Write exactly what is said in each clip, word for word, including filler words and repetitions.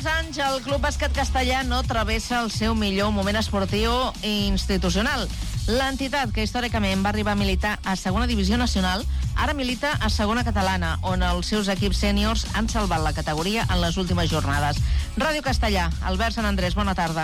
anys el Club Bàsquet Castellà no travessa el seu millor moment esportiu i institucional. L'entitat, que històricament va arribar a militar a segona divisió nacional, ara milita a segona catalana, on els seus equips sèniors han salvat la categoria en les últimes jornades. Ràdio Castellà, Albert Sant Andrés, bona tarda.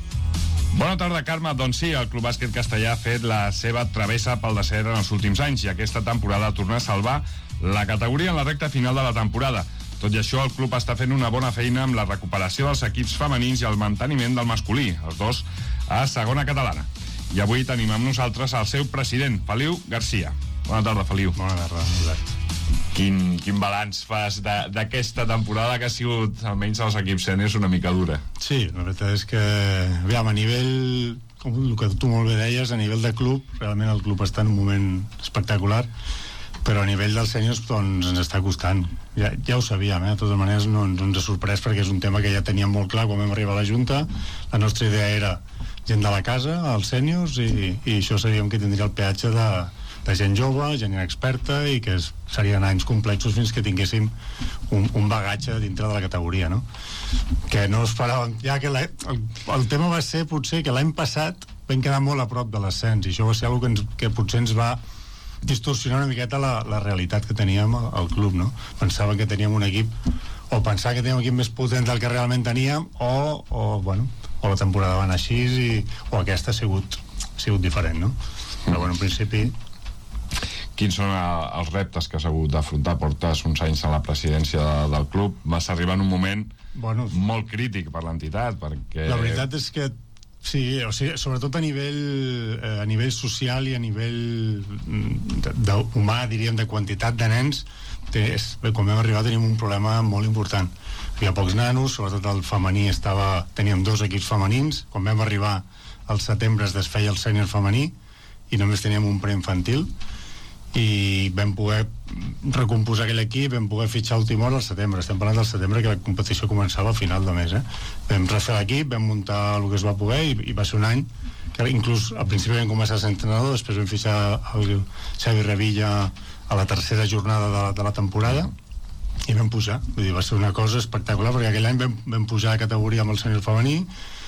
Bona tarda, Carme. Doncs sí, el Club Bàsquet Castellà ha fet la seva travessa pel descens en els últims anys i aquesta temporada torna a salvar la categoria en la recta final de la temporada. Tot i això, el club està fent una bona feina amb la recuperació dels equips femenins i el manteniment del masculí, els dos a segona catalana. I avui tenim amb nosaltres el seu president, Feliu Garcia. Bona tarda, Feliu. Bona tarda. Quin, quin balanç fas d'aquesta temporada que ha sigut, almenys als equips sèniors, una mica dura? Sí, la veritat és que, aviam, a nivell, com el que tu molt bé deies, a nivell de club, realment el club està en un moment espectacular, però a nivell dels sèniors doncs ens està costant. Ja, ja ho sabíem, eh? De totes maneres no, no ens ha sorprès perquè és un tema que ja teníem molt clar quan vam arribar a la Junta. La nostra idea era gent de la casa, els sèniors, i, i això sabíem que tindria el peatge de, de gent jove, gent inexperta, i que es, serien anys complexos fins que tinguéssim un, un bagatge dintre de la categoria, no? Que no esperàvem. Ja que la, el, el tema va ser potser que l'any passat vam quedar molt a prop de l'ascens, i això va ser una cosa que, ens, que potser ens va distorsionar una miqueta la, la realitat que teníem al, al club, no? Pensàvem que teníem un equip, o pensava que teníem un equip més potent del que realment teníem, o, o bueno, o la temporada va anar així i, o aquesta ha sigut, ha sigut diferent, no? Però bueno, en principi... Quins són els reptes que has hagut d'afrontar? Portes uns anys a la presidència de, del club, vas arribar en un moment bueno, molt crític per l'entitat, perquè... La veritat és que sí, o sigui, sobretot a nivell eh, a nivell social i a nivell de, de, humà, diríem, de quantitat de nens, és, bé, quan vam arribar teníem un problema molt important. Hi havia pocs nanos, sobretot el femení estava, teníem dos equips femenins. Quan vam arribar al setembre es desfeia el sènior femení i només teníem un preinfantil, i vam poder recomposar aquell equip, vam poder fitxar a última hora al setembre. Estem parlant del setembre, que la competició començava a final de mes, eh? Vam refer l'equip, vam muntar el que es va poder, i, i va ser un any que inclús al principi vam començar a ser entrenador, després vam fitxar el Xavi Revilla a la tercera jornada de, de la temporada i vam pujar. Vull dir, va ser una cosa espectacular, perquè aquell any vam, vam pujar de categoria amb el sènior femení,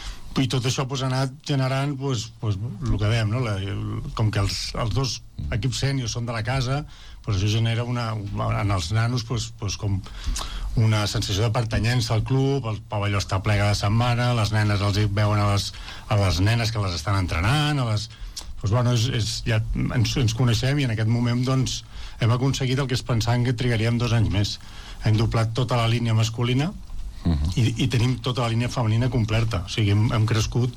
i tot això pues, ha anat generant pues, pues, el que dèiem, no? La, com que els, els dos equips sèniors són de la casa, pues, això genera una, en els nanos pues, pues, com una sensació de pertanyença al club. El pavelló està ple cada setmana, les nenes els veuen a les, a les nenes que les estan entrenant, a les... Pues, bueno, és, és, ja ens, ens coneixem, i en aquest moment doncs, hem aconseguit el que es pensaven que trigaríem dos anys més. Hem doblat tota la línia masculina, Uh-huh. I, i tenim tota la línia femenina completa. O sigui, hem, hem crescut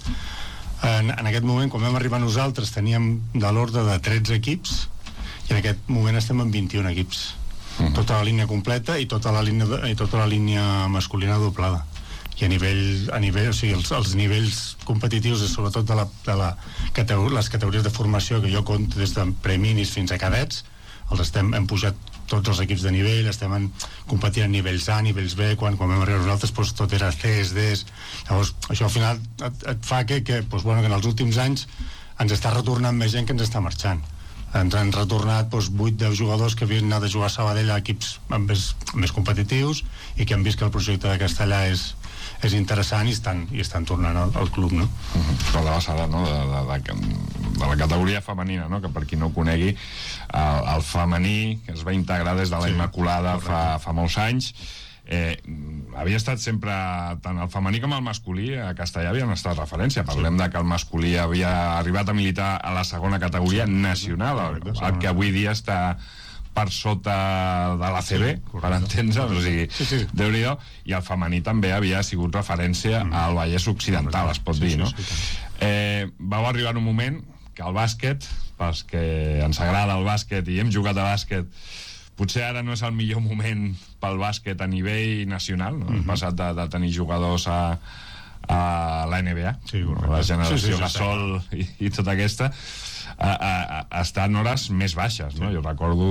en, en aquest moment. Quan vam arribar nosaltres teníem de l'ordre de tretze equips, i en aquest moment estem en vint-i-un equips. Uh-huh. Tota la línia completa i tota la línia, i tota la línia masculina doblada. I a nivell, a nivell o sigui, els, els nivells competitius, sobretot de, la, de la categor- les categories de formació que jo compto des de preminis fins a cadets, els estem, hem pujat tots els equips de nivell, estem en, competint a nivells A, nivells B. Quan, quan vam arribar nosaltres doncs, tot era Cs, Ds. Llavors això al final et, et fa que, que, doncs, bueno, que en els últims anys ens està retornant més gent que ens està marxant. Ens han retornat doncs, vuit deu jugadors que havien anat a jugar a Sabadell a equips més, més competitius i que han vist que el projecte de Castellà és, és interessant i estan, i estan tornant al, al club, no? Uh-huh. Parlaves ara, no?, de, de, de, de la categoria femenina, no?, que per qui no ho conegui, el, el femení, que es va integrar des de la sí, Immaculada fa, fa molts anys, eh, havia estat sempre, tant el femení com el masculí a Castellà havien estat referència. Parlem sí. de que el masculí havia arribat a militar a la segona categoria sí, nacional, el, el que avui dia està per sota de l'A C B, sí, per entendre, o sigui, sí, sí. Déu-n'hi-do, i el femení també havia sigut referència mm. al Vallès Occidental, es pot sí, dir, sí, no? Sí, sí. Eh, vau arribar en un moment que el bàsquet, pels que ens agrada el bàsquet i hem jugat a bàsquet, potser ara no és el millor moment pel bàsquet a nivell nacional, no? Mm-hmm. Hem passat de, de tenir jugadors a, a la N B A, sí, la generació sí, sí, sí, Gasol sí. i, i tota aquesta, a, a, a estar en hores més baixes, no? Sí. Jo recordo,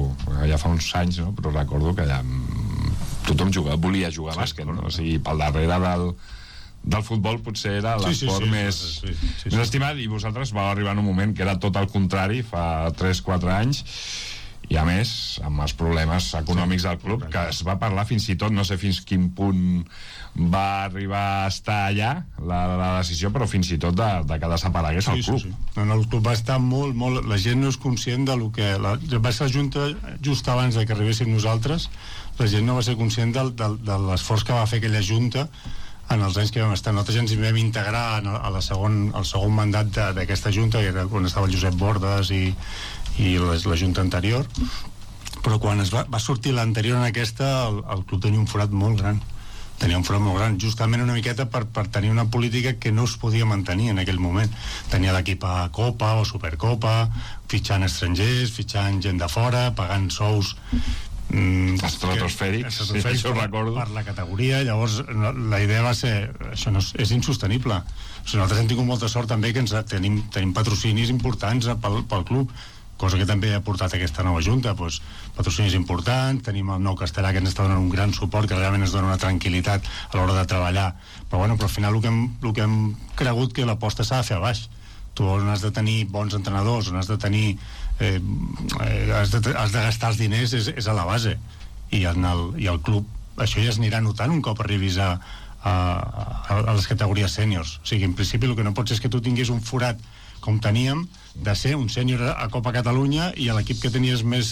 ja fa uns anys, no? Però recordo que allà tothom jugava, volia jugar a sí, bàsquet, no? O sigui, pel darrere del, del futbol potser era l'esport sí, sí, sí, més, sí, sí, sí, sí. més estimat, i vosaltres vau arribar en un moment que era tot el contrari, fa tres quatre anys, i a més amb els problemes econòmics del club, que es va parlar fins i tot, no sé fins quin punt va arribar a estar allà la, la decisió, però fins i tot de, de que desaparegués sí, el club. sí, sí. No, no, el club va estar molt, molt... La gent no és conscient de lo que... La, va ser la Junta just abans de que arribéssim nosaltres, la gent no va ser conscient del, del, de l'esforç que va fer aquella Junta en els anys que vam estar. Nosaltres ens hi vam integrar en el, a la segon, el segon mandat d'aquesta Junta, que era quan estava el Josep Bordes i, i la, la Junta anterior, però quan es va, va sortir l'anterior en aquesta, el, el club tenia un forat molt gran. Tenia un forat molt gran, justament una miqueta per, per tenir una política que no es podia mantenir en aquell moment. Tenia l'equip a Copa o Supercopa, fitxant estrangers, fitxant gent de fora, pagant sous mm, estratosfèrics, sí, això ho recordo, per la categoria. Llavors la idea va ser, això no és, és insostenible. O sigui, nosaltres hem tingut molta sort també que ens tenim, tenim patrocinis importants pel, pel club, cosa que també ha portat aquesta nova Junta, doncs, patrocinis importants, tenim el Nou Castellà que ens està donant un gran suport, que realment ens dona una tranquil·litat a l'hora de treballar, però, bueno, però al final el que hem, el que hem cregut que l'aposta s'ha de fer a baix. Tu on has de tenir bons entrenadors, on has de tenir eh, has, de, has de gastar els diners és, és a la base, i, en el, i el club això ja es anirà notant un cop arribis a, a, a les categories sèniors. O sigui, en principi el que no pot ser és que tu tinguis un forat com teníem, de ser un sènior a Copa Catalunya i a l'equip que tenies més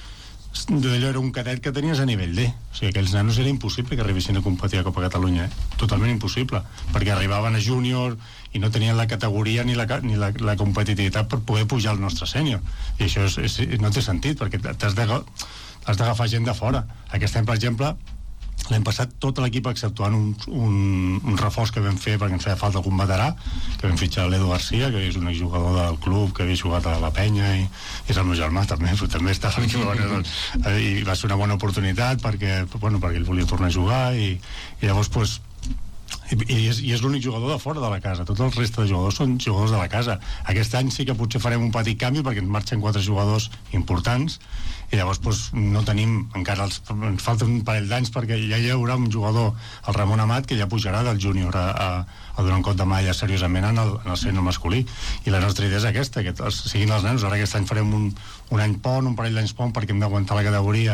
d'allò era un cadet que tenies a nivell D. O sigui, aquells nanos era impossible que arribessin a competir a Copa Catalunya, eh? Totalment impossible, perquè arribaven a júnior i no tenien la categoria ni la, ni la, la competitivitat per poder pujar al nostre sènior, i això és, és, no té sentit, perquè t'has d'agafar gent de fora. Aquest any, per exemple, l'any passat tot l'equip, exceptuant un, un, un reforç que vam fer perquè ens feia falta algun veterà, que vam fitxar l'Edu Garcia, que és un exjugador del club que havia jugat a la Penya, i, i és el meu germà també, però també està a l'equip, doncs, i va ser una bona oportunitat perquè, bueno, perquè ell volia tornar a jugar, i, i llavors pues, i, i és, i és l'únic jugador de fora de la casa. Tot el reste de jugadors són jugadors de la casa. Aquest any sí que potser farem un petit canvi perquè ens marxen quatre jugadors importants, i llavors doncs, no tenim encara els, ens falta un parell d'anys perquè ja hi haurà un jugador, el Ramon Amat, que ja pujarà del júnior a, a, a donar un cop de malla seriosament en el, en el sènior masculí, i la nostra idea és aquesta, que els, siguin els nanos. Ara aquest any farem un, un any pont, un parell d'anys pont, perquè hem d'aguantar la categoria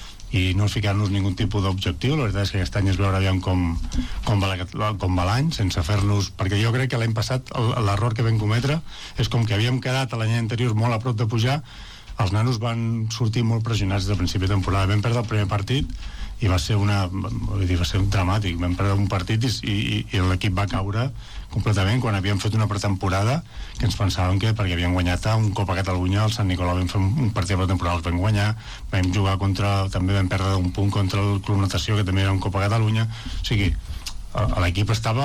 i no ficar-nos ningú tipus d'objectiu. La veritat és que aquest any és veure aviam com, com va la, com va l'any, sense fer-nos... Perquè jo crec que l'any passat l'error que vam cometre és com que havíem quedat l'any anterior molt a prop de pujar, els nanos van sortir molt pressionats de principi de temporada. Vam perdre el primer partit i va ser una... Vull dir, va ser un dramàtic. Vam perdre un partit i, i, i l'equip va caure completament quan havíem fet una pretemporada que ens pensàvem que perquè havíem guanyat a un Copa Catalunya al Sant Nicolau, vam fer un partit de pretemporada, els vam guanyar, vam jugar contra... també vam perdre un punt contra el Club Natació, que també era un Copa Catalunya. O sigui, l'equip estava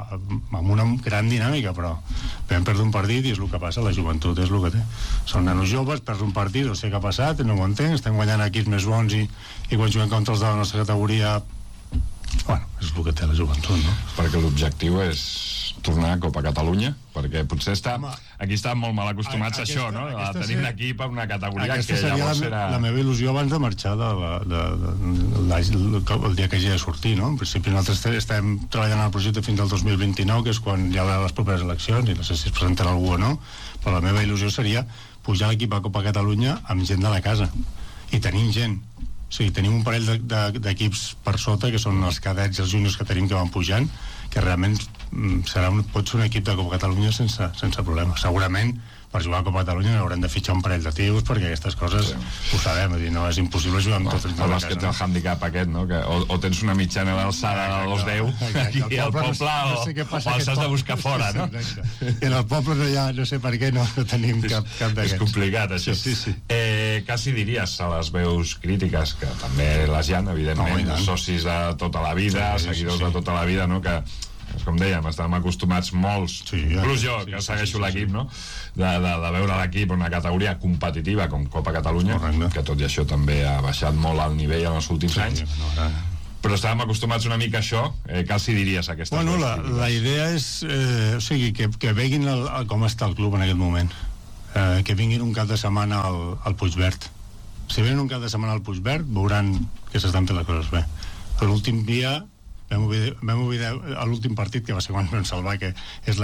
amb una gran dinàmica, però vam perdre un partit i és el que passa, la joventut és el que té. Són nanos joves, perds un partit, no sé què ha passat, no ho entenc, estem guanyant equips més bons i, i quan juguem contra els de la nostra categoria, bueno, és el que té la joventut, no? Perquè l'objectiu és tornar a Copa Catalunya, perquè potser està, Home, aquí estan molt mal acostumats a, a aquesta, això, no? A tenir un equip amb una categoria que llavors la, era... la meva il·lusió abans de marxar de la, de, de, de, de, de, el dia que hagi de sortir, no? En principi nosaltres estem treballant al projecte fins al dos mil vint-i-nou, que és quan hi haurà les properes eleccions, i no sé si es presentarà algú o no, però la meva il·lusió seria pujar l'equip a Copa Catalunya amb gent de la casa, i tenim gent. O sigui, tenim un parell d'equips de, de, per sota, que són els cadets i els juniors que tenim que van pujant, que realment serà un, pot ser un equip de Copa Catalunya sense, sense problema. Segurament per jugar a Copa Catalunya haurem de fitxar un parell de tios, perquè aquestes coses sí. Ho sabem, dir, no és impossible jugar amb no, tots els el bàsquet té el handicap aquest, no? Que o, o tens una mitjana d'alçada de dos deu i al poble o, no sé o els has de buscar fora, no? I en el poble no, hi ha, no sé per què no, no tenim cap, cap d'aquests. És complicat això. Sí, sí, sí. Eh, quasi diries a les veus crítiques, que també les hi ha, evidentment, no, socis de tota la vida, sí, seguidors sí, sí. de tota la vida, no? Que com dèiem, estàvem acostumats molts, sí, ja, inclús jo, sí, que segueixo sí, sí, l'equip, sí. No? De, de, de veure l'equip en una categoria competitiva com Copa Catalunya, correcte. Que tot i això també ha baixat molt el nivell en els últims sí, anys, no, ara... però estàvem acostumats una mica a això. Eh, què els diries a aquestes bueno, la, la idea és eh, o sigui, que, que veguin el, el, com està el club en aquest moment, eh, que vinguin un cap de setmana al, al Puigverd. Si venen un cap de setmana al Puigverd veuran que s'estan fent les coses bé. L'últim dia vam oblidar, vam oblidar l'últim partit, que va ser quan vam salvar, que és la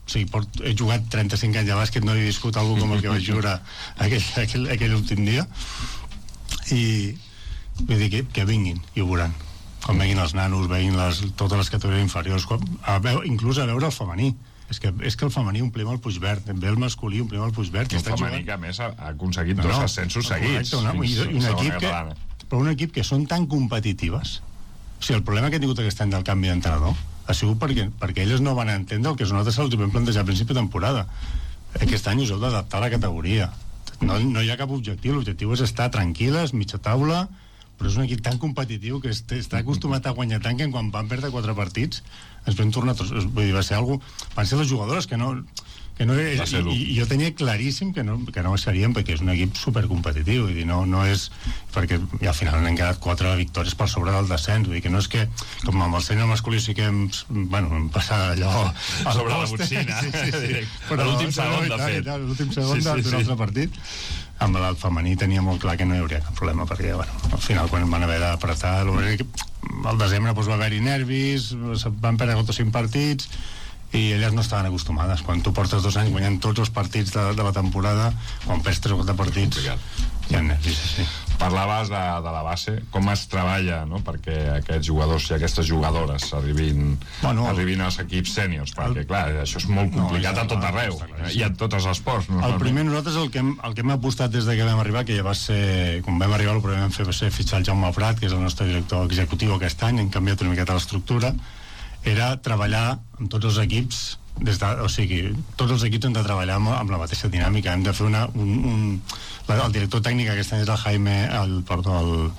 O sigui, port, he jugat trenta-cinc anys de bàsquet, no he viscut alguna com el que vaig jugar aquell, aquell, aquell últim dia. I vull dir que, que vinguin i ho veuran. Quan vinguin els nanos, vinguin les, totes les categories inferiors, quan, a veu, inclús a veure el femení. És que, és que el femení omplim el Puigverd, ve el masculí omplim el Puigverd. Un femení jugant... que a més ha aconseguit no, dos ascensos no, seguits. Correcte, una, i, i un equip que, però un equip que són tan competitives. O sigui, el problema que ha tingut aquest any del canvi d'entrenador ha sigut perquè, perquè elles no van entendre el que nosaltres se'ls vam plantejar a principi de temporada. Aquest any us heu d'adaptar a la categoria. No, no hi ha cap objectiu, l'objectiu és estar tranquil·les, mitja taula, però és un equip tan competitiu que està acostumat a guanyar tant que quan van perdre quatre partits ens vam tornar tots, vull dir, va ser algú, van ser les jugadores que no, que no i, i jo tenia claríssim que no, que no seríem, perquè és un equip supercompetitiu, vull dir, no, no és perquè i al final han quedat quatre victòries per sobre del descens, vull dir que no és que com amb el sènior masculí sí que hem, bueno, hem passat allò sobre la botzina, sí, sí, sí. Però l'últim segon, de fet l'últim segon d'un altre partit. Amb el femení tenia molt clar que no hi hauria cap problema, perquè bueno, al final quan van haver d'apretar al desembre doncs, va haver-hi nervis, van perdre quatre o cinc partits i elles no estaven acostumades. Quan tu portes dos anys guanyant tots els partits de, de la temporada, quan perds tres o quatre partits hi ha nervis, sí. Parlaves de, de la base, com es treballa, no?, perquè aquests jugadors i aquestes jugadores arribin, bueno, arribin als equips sèniors, perquè el, clar, això és molt complicat no, ja, a tot arreu i a tots els esports. No? El primer, nosaltres el que, hem, el que hem apostat des de que vam arribar, que ja va ser, quan vam arribar el primer vam fer va ser fitxar el Jaume Prat, que és el nostre director executiu aquest any, hem canviat una miqueta l'estructura, era treballar amb tots els equips des de, o sigui, tots els equips hem de treballar amb, amb la mateixa dinàmica, hem de fer una un, un, el director tècnic aquest any és el Jaime el, perdó, el,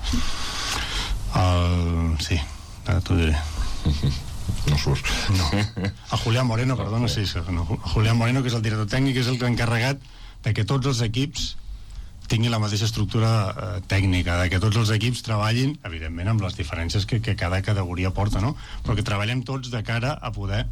el sí, ara t'ho diré no surt no. el Julián Moreno, perdona sí, no, el Julián Moreno, que és el director tècnic, és el encarregat de que tots els equips tinguin la mateixa estructura eh, tècnica, de que tots els equips treballin, evidentment amb les diferències que, que cada categoria porta, no? Però que treballem tots de cara a poder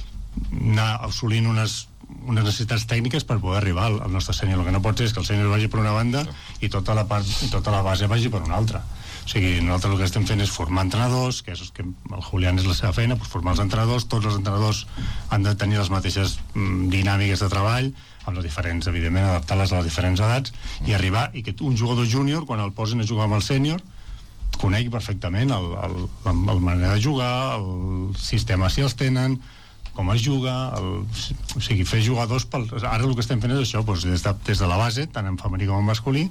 anar assolint unes, unes necessitats tècniques per poder arribar al, al nostre sènior. El que no pot ser és que el sènior vagi per una banda i tota la part, i tota la base vagi per una altra. O sigui, nosaltres el que estem fent és formar entrenadors, que és que el Julián és la seva feina, doncs formar els entrenadors, tots els entrenadors han de tenir les mateixes mm, dinàmiques de treball, amb les diferents, evidentment, adaptar-les a les diferents edats, i arribar, i que un jugador júnior, quan el posin a jugar amb el sènior, conegui perfectament el, el, la, la manera de jugar, el sistema si els tenen, com es juga, el, o sigui, fer jugadors pel, ara el que estem fent és això, doncs, des, de, des de la base, tant en femení com en masculí,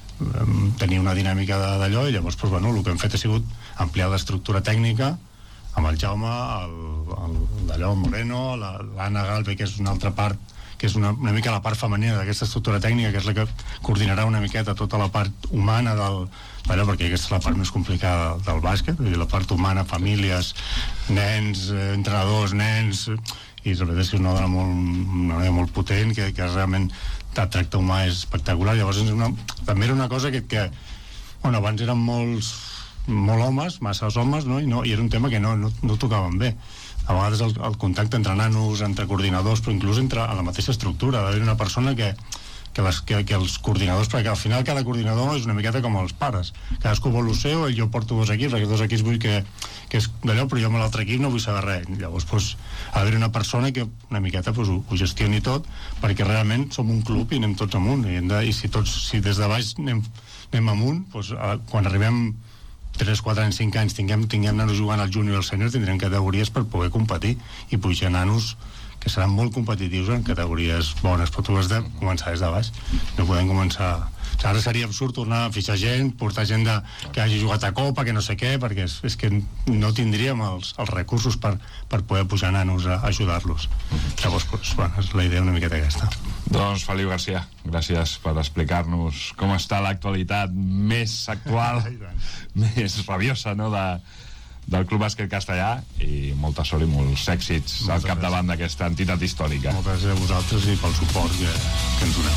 tenir una dinàmica d'allò, i llavors doncs, bueno, el que hem fet ha sigut ampliar l'estructura tècnica amb el Jaume, el, el, d'allò, el Moreno, l'Anna Galve, que és una altra part, que és una, una mica la part femenina d'aquesta estructura tècnica, que és la que coordinarà una miqueta tota la part humana del, d'allò, perquè aquesta és la part més complicada del bàsquet, la part humana, famílies, nens, eh, entrenadors, nens, i la veritat és que és una dona molt, una dona molt potent, que, que realment el tracte humà és espectacular. Llavors és una, també era una cosa que, que bueno, abans eren molts molt homes, masses homes, no? I, no, i era un tema que no, no, no tocaven bé. A vegades el, el contacte entre nanos, entre coordinadors, però inclús entre a la mateixa estructura, d'haver una persona que, que, les, que, que els coordinadors, perquè al final cada coordinador és una miqueta com els pares, cadascú vol el seu, jo porto dos equips, perquè dos equips vull que, que és d'allò, però jo amb l'altre equip no vull saber res. Llavors doncs, ha d'haver una persona que una miqueta doncs, ho, ho gestioni tot, perquè realment som un club i anem tots amunt, i, de, i si, tots, si des de baix anem, anem amunt, doncs, a, quan arribem tres, quatre anys, cinc anys, tinguem, tinguem nanos jugant al júnior i al sènior, tindrem categories per poder competir i pujar nanos que seran molt competitius en categories bones, però tu has de començar des de baix, no podem començar. Ara seria absurd tornar a fixar gent, portar gent de, que hagi jugat a Copa, que no sé què, perquè és, és que no tindríem els, els recursos per, per poder pujar nanos a, a ajudar-los. Llavors, doncs, bueno, és la idea una miqueta aquesta. Doncs Feliu Garcia, gràcies per explicar-nos com està l'actualitat més actual, més rabiosa, no?, de, del Club Bàsquet Castellà, i molta sort i molts èxits moltes al capdavant d'aquesta entitat històrica. Moltes gràcies a vosaltres i pel suport que, que ens doneu.